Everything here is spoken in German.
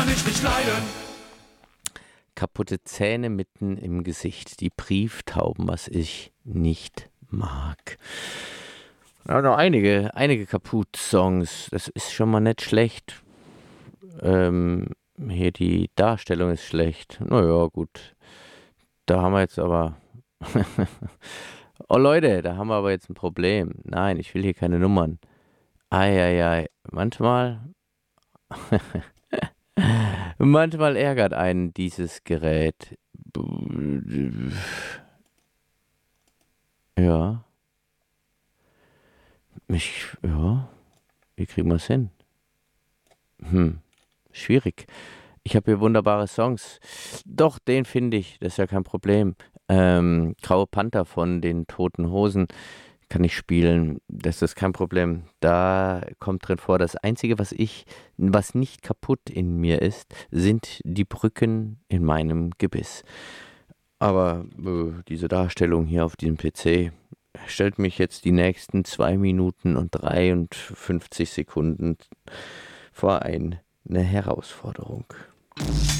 kann ich nicht leiden. Kaputte Zähne mitten im Gesicht, die Brieftauben, was ich nicht mag. Ja, noch einige Kaputt-Songs, das ist schon mal nicht schlecht. Hier die Darstellung ist schlecht. Naja, gut. Da haben wir jetzt aber. Oh Leute, da haben wir aber jetzt ein Problem. Nein, ich will hier keine Nummern. Eieiei, manchmal ärgert einen dieses Gerät. Ja, ja, wie kriegen wir es hin? Schwierig. Ich habe hier wunderbare Songs. Doch, den finde ich, das ist ja kein Problem. Graue Panther von den Toten Hosen kann ich spielen, das ist kein Problem. Da kommt drin vor, das Einzige, was nicht kaputt in mir ist, sind die Brücken in meinem Gebiss. Aber diese Darstellung hier auf diesem PC stellt mich jetzt die nächsten 2 Minuten und 53 Sekunden vor eine Herausforderung.